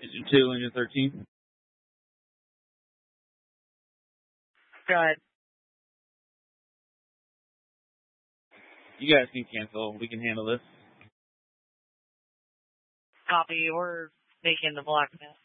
Engine 2, Engine 13. Go ahead. You guys can cancel. We can handle this. Copy. We're making the blackmail.